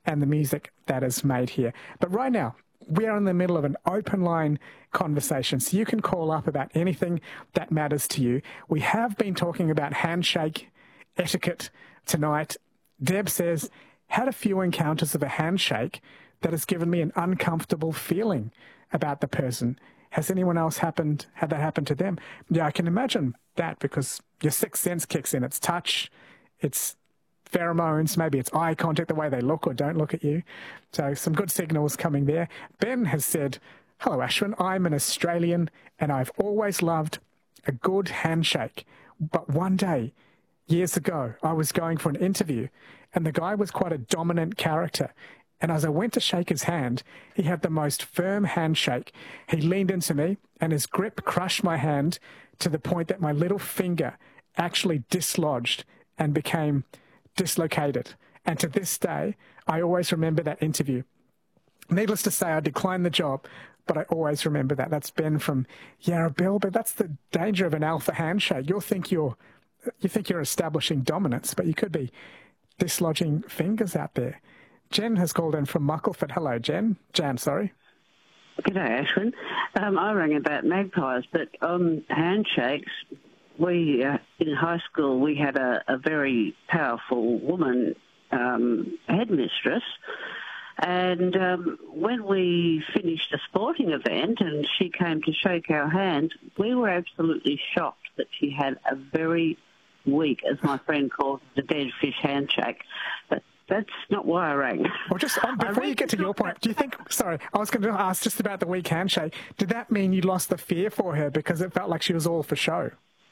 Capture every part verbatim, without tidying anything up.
and the music that is made here. But right now, we are in the middle of an open line conversation, so you can call up about anything that matters to you. We have been talking about handshake etiquette tonight. Deb says, had a few encounters of a handshake that has given me an uncomfortable feeling about the person. Has anyone else happened, had that happen to them? Yeah, I can imagine that, because your sixth sense kicks in. It's touch, it's pheromones, maybe it's eye contact, the way they look or don't look at you. So some good signals coming there. Ben has said, hello Ashwin, I'm an Australian and I've always loved a good handshake. But one day, years ago, I was going for an interview and the guy was quite a dominant character. And as I went to shake his hand, he had the most firm handshake. He leaned into me and his grip crushed my hand to the point that my little finger actually dislodged and became dislocated. And to this day, I always remember that interview. Needless to say, I declined the job, but I always remember that. That's Ben from Yarra, but that's the danger of an alpha handshake. You'll think you're, you think you're establishing dominance, but you could be dislodging fingers out there. Jen has called in from Muckleford. Hello, Jen. Jan, sorry. G'day, Ashwin. Um, I rang about magpies, but on handshakes, we, uh, in high school, we had a, a very powerful woman um, headmistress, and um, when we finished a sporting event and she came to shake our hand, we were absolutely shocked that she had a very weak, as my friend calls it, a dead fish handshake. But that's not why I rang. Well, just um, before you get to your point, do you think, sorry, I was going to ask just about the weak handshake. Did that mean you lost the fear for her because it felt like she was all for show?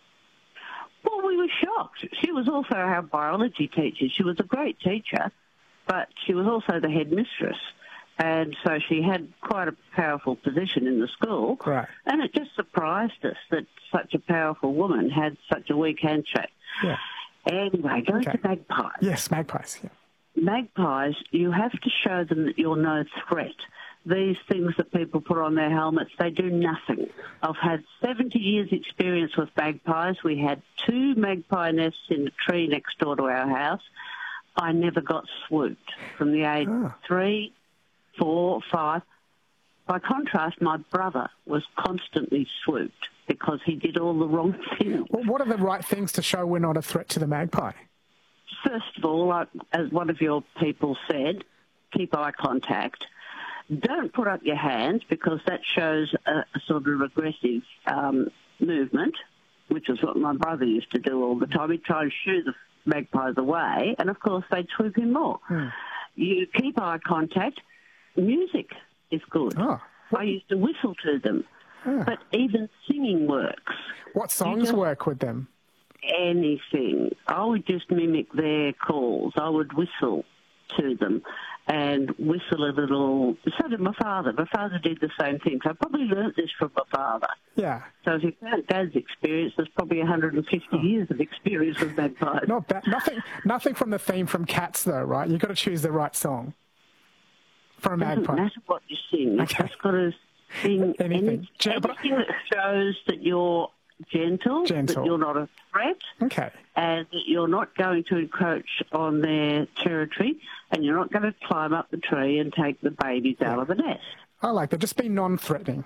Well, we were shocked. She was also our biology teacher. She was a great teacher, but she was also the headmistress. And so she had quite a powerful position in the school. Right. And it just surprised us that such a powerful woman had such a weak handshake. Yeah. Anyway, going Okay. to magpies. Yes, magpies, yeah. Magpies, you have to show them that you're no threat. These things that people put on their helmets, they do nothing. I've had seventy years experience with magpies. We had two magpie nests in a tree next door to our house. I never got swooped from the age Oh. three, four, five. By contrast, my brother was constantly swooped because he did all the wrong things. Well, what are the right things to show we're not a threat to the magpie? First of all, like, as one of your people said, keep eye contact. Don't put up your hands because that shows a, a sort of aggressive um, movement, which is what my brother used to do all the time. He'd try and shoo the magpies away, and of course they'd swoop him more. Hmm. You keep eye contact. Music is good. Oh. I used to whistle to them, Ah. but even singing works. What songs just- work with them? Anything. I would just mimic their calls. I would whistle to them and whistle a little. So did my father. My father did the same thing. So I probably learnt this from my father. Yeah. So if you count Dad's experience, there's probably one hundred fifty Oh. years of experience with magpies. Not bad. Nothing, nothing from the theme from Cats, though, right? You've got to choose the right song for a It doesn't magpie. matter what you sing. You've Okay. just got to sing Anything. any, Gen- but- anything that shows that you're gentle, Gentle. that you're not a threat, Okay. and that you're not going to encroach on their territory, and you're not going to climb up the tree and take the babies out of the nest. I like that. Just be non-threatening.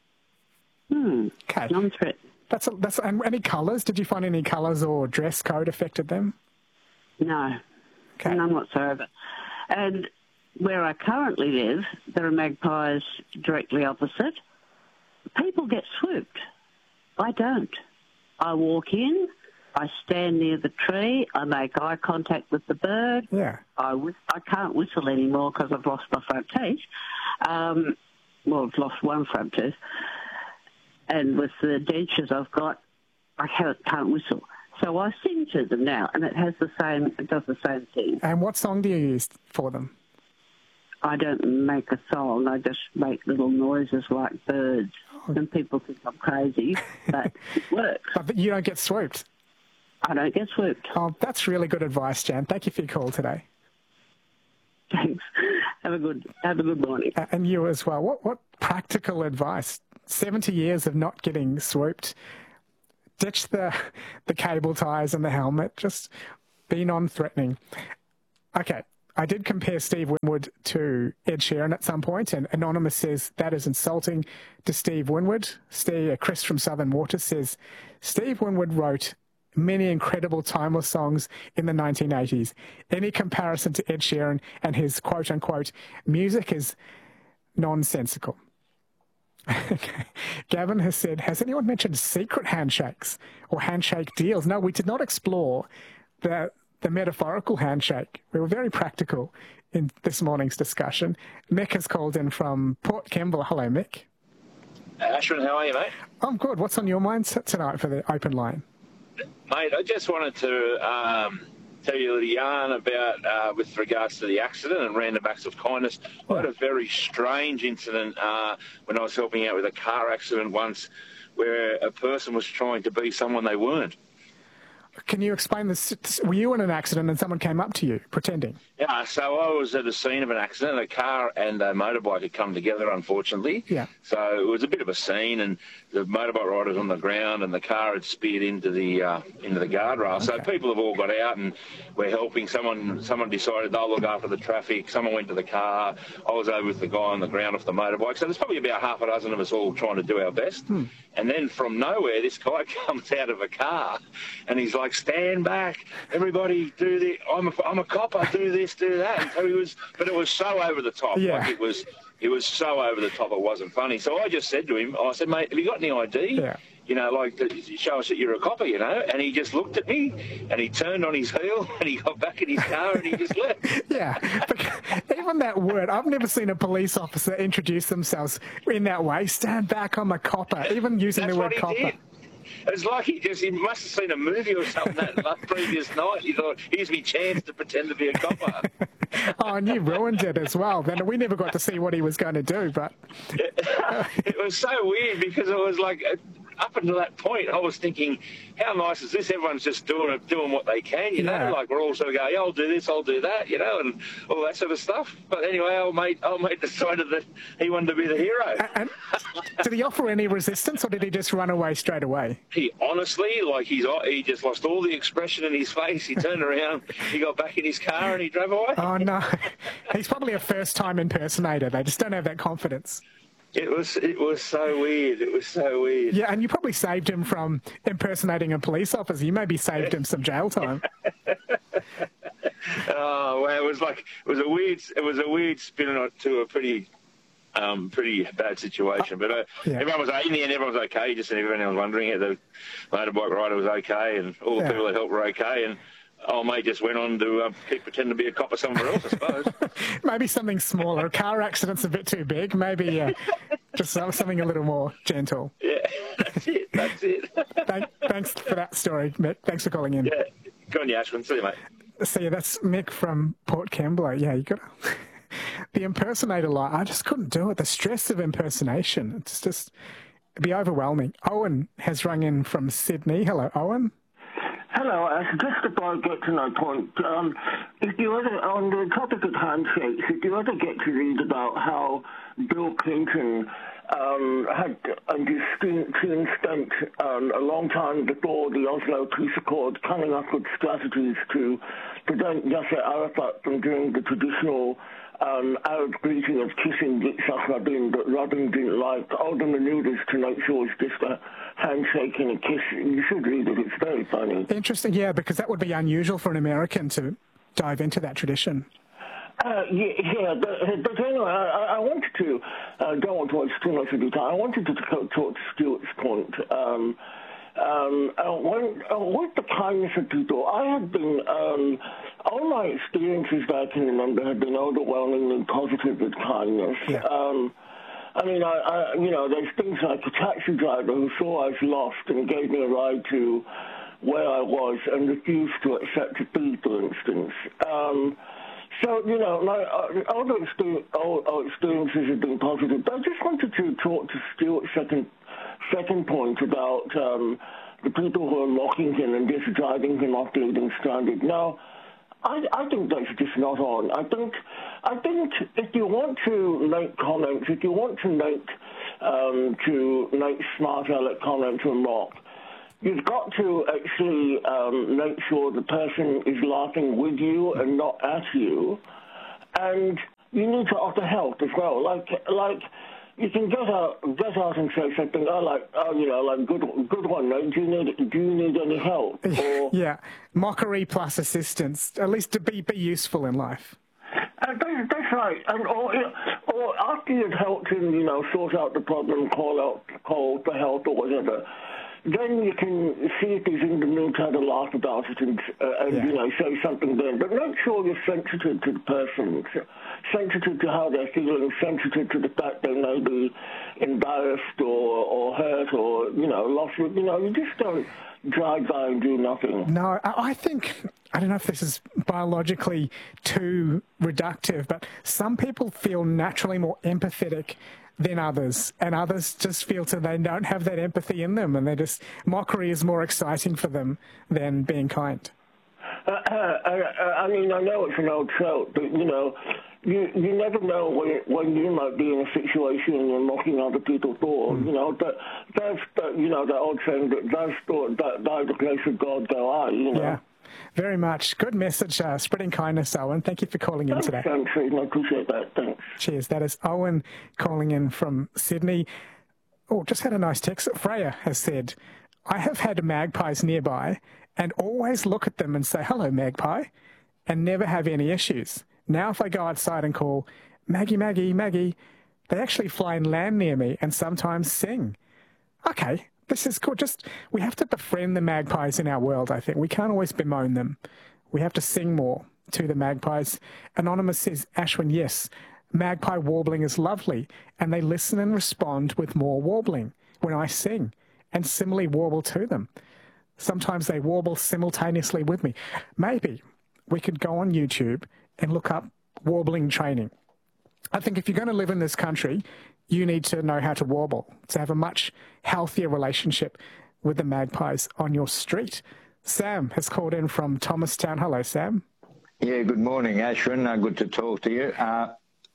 Hmm. Okay. Non-threat. That's a, that's and any colours? Did you find any colours or dress code affected them? No. Okay. None whatsoever. And where I currently live, there are magpies directly opposite. People get swooped. I don't. I walk in, I stand near the tree, I make eye contact with the bird. Yeah. I, whis- I can't whistle anymore because I've lost my front teeth. Um, well, I've lost one front tooth. And with the dentures I've got, I can't, can't whistle. So I sing to them now, and it has the same, it does the same thing. And what song do you use for them? I don't make a song. I just make little noises like birds. And people think I'm crazy, but it works. But you don't get swooped. I don't get swooped. Oh, that's really good advice, Jan. Thank you for your call today. Thanks. Have a good have a good morning. A- And you as well. What what practical advice? seventy years of not getting swooped. Ditch the the cable ties and the helmet. Just be non-threatening. Okay, I did compare Steve Winwood to Ed Sheeran at some point, and Anonymous says that is insulting to Steve Winwood. Steve, Chris from Southern Waters says, Steve Winwood wrote many incredible timeless songs in the nineteen eighties. Any comparison to Ed Sheeran and his quote-unquote music is nonsensical. Okay. Gavin has said, has anyone mentioned secret handshakes or handshake deals? No, we did not explore the the metaphorical handshake. We were very practical in this morning's discussion. Mick has called in from Port Kembla. Hello, Mick. Ashwin, how are you, mate? I'm good. What's on your mind tonight for the open line? Mate, I just wanted to um, tell you a little yarn about, uh, with regards to the accident and random acts of kindness. I had a very strange incident uh, when I was helping out with a car accident once where a person was trying to be someone they weren't. Can you explain this? Were you in an accident and someone came up to you pretending? Yeah, so I was at a scene of an accident. A car and a motorbike had come together, unfortunately. Yeah. So it was a bit of a scene, and the motorbike rider was on the ground, and the car had speared into the uh, into the guardrail. Okay. So people have all got out, and we're helping. Someone someone decided they'll look after the traffic. Someone went to the car. I was over with the guy on the ground off the motorbike. So there's probably about half a dozen of us all trying to do our best. Hmm. And then from nowhere, this guy comes out of a car, and he's like, "Stand back, everybody! Do this. I'm a, I'm a cop. I do this, do that." And so he was, but it was so over the top. Yeah. Like it was, it was so over the top. It wasn't funny. So I just said to him, I said, "Mate, have you got any I D? Yeah. You know, like to show us that you're a copper, you know?" And he just looked at me, and he turned on his heel, and he got back in his car, and he just left. Yeah, but even that word, I've never seen a police officer introduce themselves in that way. Stand back, I'm a copper. Even using That's the word what he copper. Did. It's like he just, he must have seen a movie or something that, that previous night. He thought, here's my chance to pretend to be a copper. Oh, and you ruined it as well. Then we never got to see what he was going to do, but... It was so weird because it was like, up until that point, I was thinking, how nice is this? Everyone's just doing doing what they can, you Yeah. know? Like we're all sort of going, yeah, I'll do this, I'll do that, you know, and all that sort of stuff. But anyway, old mate, old mate decided that he wanted to be the hero. And did he offer any resistance, or did he just run away straight away? He honestly, like he's he just lost all the expression in his face. He turned around, he got back in his car, and he drove away. Oh, no. He's probably a first-time impersonator. They just don't have that confidence. It was it was so weird. It was so weird. Yeah, and you probably saved him from impersonating a police officer. You maybe saved him some jail time. Oh, well, it was like it was a weird it was a weird spin to a pretty um, pretty bad situation. But uh, yeah. everyone was in the end, everyone was okay. Just everyone was wondering it. The motorbike rider was okay, and all the Yeah. people that helped were okay. And old mate just went on to uh, keep pretending to be a copper somewhere else, I suppose. Maybe something smaller. A car accident's a bit too big. Maybe uh, just something a little more gentle. Yeah, that's it. That's it. Thank, thanks for that story, Mick. Thanks for calling in. Yeah, go on, Ashwin. See you, mate. See you. That's Mick from Port Kembla. Yeah, you got the impersonator line. I just couldn't do it. The stress of impersonation. It's just it'd be overwhelming. Owen has rung in from Sydney. Hello, Owen. Hello, Ash. Just before I get to my point, um, if you ever, on the topic of handshakes, if you ever get to read about how Bill Clinton um, had and his team spent um, a long time before the Oslo Peace Accord coming up with strategies to prevent Yasser Arafat from doing the traditional Um, Arab greeting of kissing Yitzhak Rabin, but Rabin didn't like all the maneuvers to make sure it's just a handshake and a kiss. You should read it. It's very funny. Interesting, yeah, because that would be unusual for an American to dive into that tradition. Uh, yeah, yeah, but, but anyway, I, I wanted to, uh, don't want to waste too much of your time, I wanted to talk to Stuart's point. Um, Um, uh, when, uh, with the kindness of people, I have been, um, all my experiences that I can remember have been overwhelmingly positive with kindness. Yeah. Um, I mean, I, I, you know, there's things like a taxi driver who saw I was lost and gave me a ride to where I was and refused to accept a fee, for instance. Um, so, you know, my, uh, all, the experience, all, all experiences have been positive. But I just wanted to talk to Stuart's second Second point about um, the people who are mocking him and just driving him off leaving stranded. Now, I, I think that's just not on. I think, I think if you want to make comments, if you want to make um, to make smart aleck comments or mock, you've got to actually um, make sure the person is laughing with you and not at you. and you need to offer help as well. Like, like you can get out, get out and say something. Oh, like, oh, you know, like, good, good one. Like, do you need, do you need any help? Or, yeah, mockery plus assistance, at least to be be useful in life. Uh, that's, that's right. And, or, or after you've helped him, you know, sort out the problem, call out, call for help or whatever, then you can see if he's in the mood to have a laugh about it and, uh, and yeah. you know, say something then. But make sure you're sensitive to the person, sensitive to how they're feeling, sensitive to the fact they may be embarrassed or, or hurt or, you know, lost. You know, you just don't drive by and do nothing. No, I think, I don't know if this is biologically too reductive, but some people feel naturally more empathetic than others, and others just feel that they don't have that empathy in them, and they just, mockery is more exciting for them than being kind. Uh, uh, uh, I mean, I know it's an old trope, but, you know, you you never know when, when you might be in a situation and you're mocking other people for, mm. you know, but that's, that, you know, that old saying that that's that, that the place of God go I, you know. Yeah, very much. Good message, uh, spreading kindness, Owen. Thank you for calling in Thanks, today. Thanks, I appreciate that. Thanks. Cheers. That is Owen calling in from Sydney. Oh, just had a nice text. Freya has said, I have had magpies nearby and always look at them and say, hello, magpie, and never have any issues. Now if I go outside and call, Maggie, Maggie, Maggie, they actually fly and land near me and sometimes sing. Okay, this is cool. Just, we have to befriend the magpies in our world, I think. We can't always bemoan them. We have to sing more to the magpies. Anonymous says, Ashwin, yes, magpie warbling is lovely, and they listen and respond with more warbling when I sing, and similarly warble to them. Sometimes they warble simultaneously with me. Maybe we could go on YouTube and look up warbling training. I think if you're going to live in this country, you need to know how to warble, to have a much healthier relationship with the magpies on your street. Sam has called in from Thomastown. Hello, Sam. Yeah, good morning, Ashwin. Uh, good to talk to you. Uh,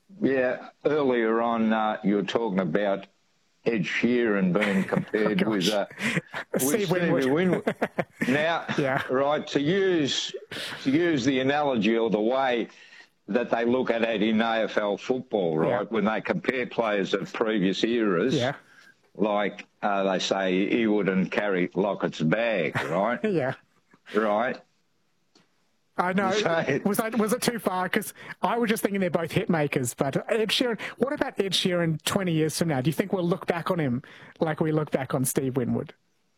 yeah, earlier on uh, you were talking about Ed Sheeran being compared oh, with, uh, with Steve Winwood. Winwood. Now, yeah. right, to use to use the analogy or the way that they look at it in A F L football, right, yeah. when they compare players of previous eras, yeah. like uh, they say he wouldn't carry Lockett's bag, right? yeah. Right. I know. Was that, was it too far? Because I was just thinking they're both hit makers. But Ed Sheeran, what about Ed Sheeran twenty years from now? Do you think we'll look back on him like we look back on Steve Winwood?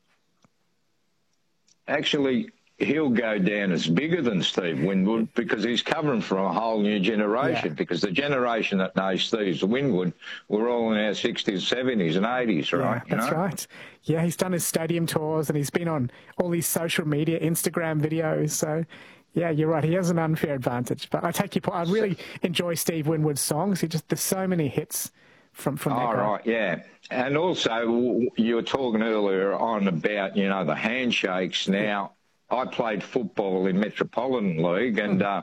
Actually, he'll go down as bigger than Steve Winwood because he's covering for a whole new generation. Yeah. Because the generation that knows Steve Winwood were all in our sixties, seventies and eighties, right? Yeah, that's you know? right. Yeah, he's done his stadium tours and he's been on all these social media, Instagram videos. So, yeah, you're right. He has an unfair advantage. But I take your point. I really enjoy Steve Winwood's songs. He just, there's so many hits from, from that Oh, guy. right, yeah. And also, you were talking earlier on about, you know, the handshakes. Now, I played football in Metropolitan League, and uh,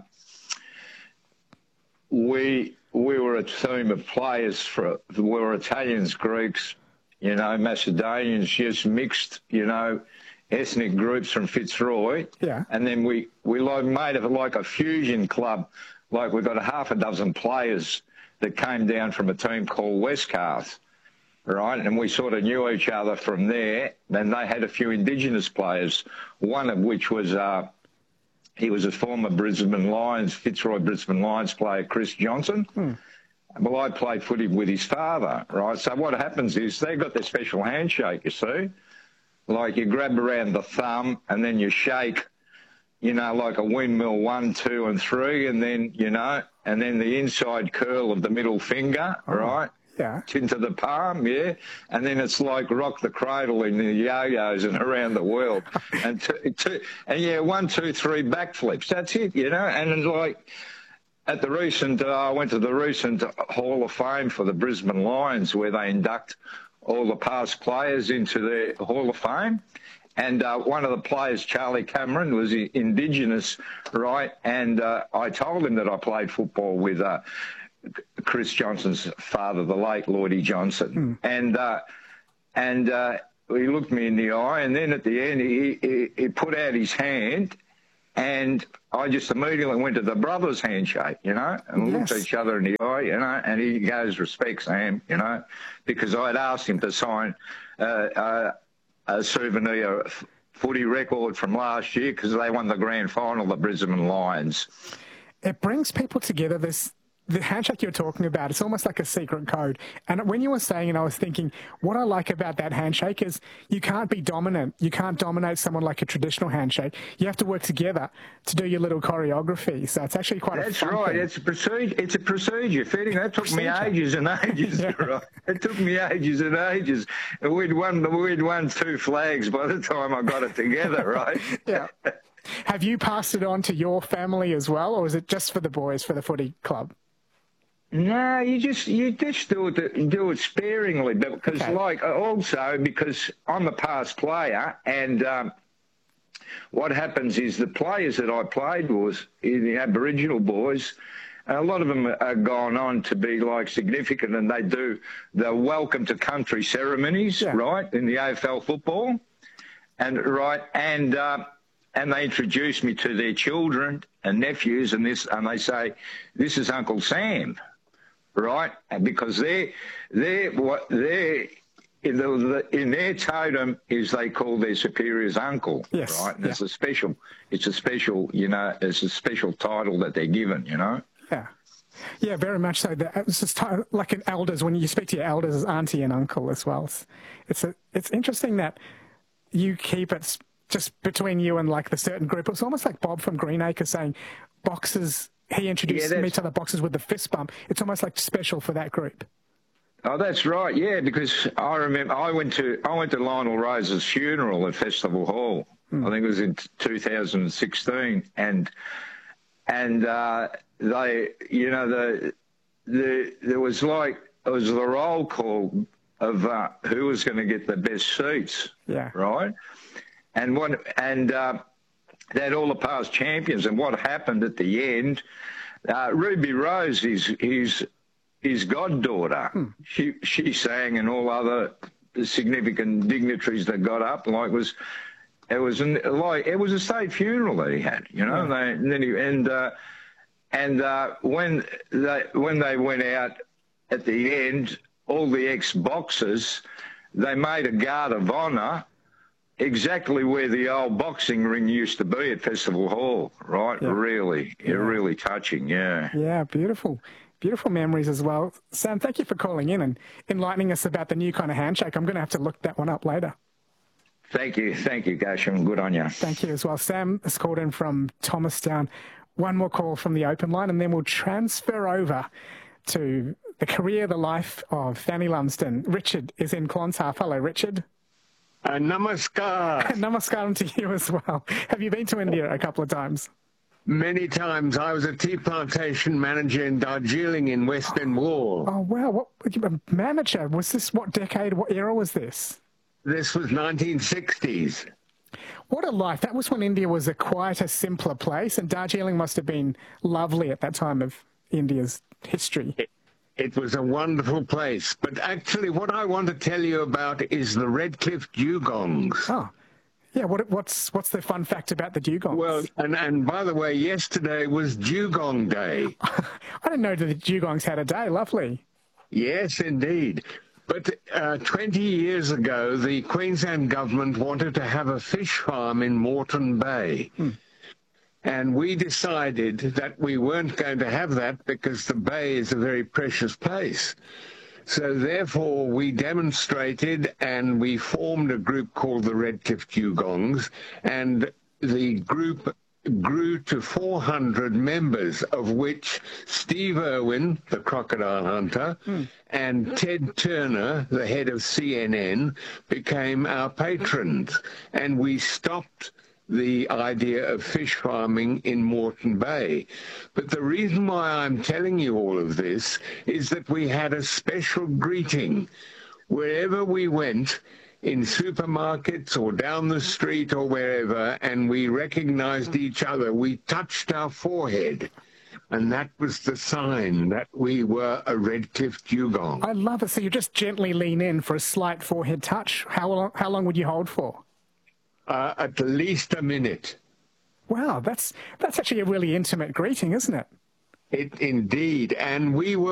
we we were a team of players. For, we were Italians, Greeks, you know, Macedonians, just mixed, you know, ethnic groups from Fitzroy. Yeah. And then we, we like made it like a fusion club. Like we've got a half a dozen players that came down from a team called Westcarth. Right, and we sort of knew each other from there. Then they had a few Indigenous players, one of which was, uh, he was a former Brisbane Lions, Fitzroy Brisbane Lions player, Chris Johnson. Hmm. Well, I played footy with his father, right? So what happens is they got their special handshake, you see. Like you grab around the thumb and then you shake, you know, like a windmill, one, two and three, and then, you know, and then the inside curl of the middle finger, oh. right? Yeah. Into the palm, yeah. And then it's like rock the cradle in the yo-yos and around the world. and, two, two, and yeah, one, two, three backflips. That's it, you know. And it's like at the recent, uh, I went to the recent Hall of Fame for the Brisbane Lions where they induct all the past players into their Hall of Fame. And uh, one of the players, Charlie Cameron, was Indigenous, right? And uh, I told him that I played football with... Uh, Chris Johnson's father, the late Lloydie Johnson. Mm. And uh, and uh, he looked me in the eye, and then at the end he, he, he put out his hand And I just immediately went to the brothers' handshake, you know, and we Yes. looked at each other in the eye, you know, and he goes, respect, Sam, you know, because I'd asked him to sign uh, uh, a souvenir footy record from last year because they won the grand final, the Brisbane Lions. It brings people together. This the handshake you're talking about, it's almost like a secret code. And when you were saying it, I was thinking, what I like about that handshake is you can't be dominant. You can't dominate someone like a traditional handshake. You have to work together to do your little choreography. So it's actually quite That's a fun right. thing. It's a procedure. It's a procedure. Fitting. That took Procedure. me ages and ages. Yeah. Right? It took me ages and ages. And we'd won. We'd won two flags by the time I got it together. Right. Yeah. Have you passed it on to your family as well, or is it just for the boys, for the footy club? No, you just you just do it do it sparingly, because Okay. like also because I'm a past player, and um, what happens is the players that I played was the Aboriginal boys. A lot of them are gone on to be like significant, and they do the welcome to country ceremonies, Yeah. right, in the A F L football, and right and. Uh, And they introduce me to their children and nephews, and this, and they say, "This is Uncle Sam," right? And because they're they're what they're in the, the in their totem is they call their superiors uncle, Yes, right? And yeah. it's a special, it's a special, you know, it's a special title that they're given, you know. Yeah. Yeah, very much so. That- It's just ti- like an elders, when you speak to your elders as auntie and uncle as well. It's, it's, a, it's interesting that you keep it s- just between you and like the certain group. It's almost like Bob from Greenacre saying boxes, he introduced Yeah, me that's- to the boxes with the fist bump. It's almost like special for that group. Oh, that's right. Yeah, because I remember I went to I went to Lionel Rose's funeral at Festival Hall. I think it was in two thousand sixteen, and and uh, they, you know, the the there was like it was the roll call of uh, who was going to get the best seats. Yeah. Right. And what and uh, they had all the past champions, and what happened at the end? Uh, Ruby Rose, his his his goddaughter, Hmm. she she sang, and all other significant dignitaries that got up. Like was it was an, like it was a state funeral that he had, you know. Yeah. They, and then he, and uh, and uh, when they when they went out at the end, all the ex-boxers, they made a guard of honour exactly where the old boxing ring used to be at Festival Hall, right? Yeah. Really, yeah. really touching, yeah. Yeah, beautiful. Beautiful memories as well. Sam, thank you for calling in and enlightening us about the new kind of handshake. I'm going to have to look that one up later. Thank you, thank you, Gasham. Good on you. Thank you as well. Sam has called in from Thomastown. One more call from the open line, and then we'll transfer over to the career, the life of Fanny Lumsden. Richard is in Clonshalf. Hello, Richard. Uh, namaskar. Namaskaram to you as well. Have you been to India a couple of times? Many times. I was a tea plantation manager in Darjeeling in West Bengal. Oh, wow. What a manager. Was this, what decade, what era was this? This was nineteen sixties. What a life. That was when India was a quieter, simpler place, and Darjeeling must have been lovely at that time of India's history. It, it was a wonderful place. But actually, what I want to tell you about is the Redcliffe dugongs. Oh, yeah. What, what's what's the fun fact about the dugongs? Well, and, and by the way, yesterday was Dugong Day. I didn't know that the dugongs had a day. Lovely. Yes, indeed. But uh, twenty years ago, the Queensland government wanted to have a fish farm in Moreton Bay. Hmm. And we decided that we weren't going to have that because the bay is a very precious place. So therefore, we demonstrated and we formed a group called the Redcliffe Dugongs, and the group grew to four hundred members, of which Steve Irwin, the crocodile hunter, mm. and Ted Turner, the head of C N N, became our patrons. And we stopped the idea of fish farming in Moreton Bay. But the reason why I'm telling you all of this is that we had a special greeting. Wherever we went, in supermarkets or down the street or wherever, and we recognized each other, we touched our forehead. And that was the sign that we were a Redcliffe dugong. I love it. So you just gently lean in for a slight forehead touch. How long, how long would you hold for? Uh, at least a minute. Wow, that's that's actually a really intimate greeting, isn't it? It indeed, and we were